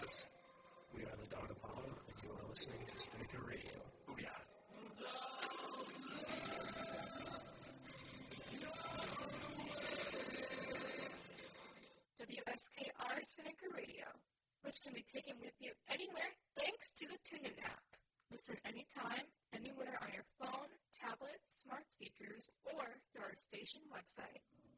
us. We are the Dawn Apollo, and you are listening to Spinnaker Radio. Booyah! WSKR Spinnaker Radio, which can be taken with you anywhere thanks to the TuneIn app. Listen anytime, anywhere on your phone, tablet, smart speakers, or through our station website.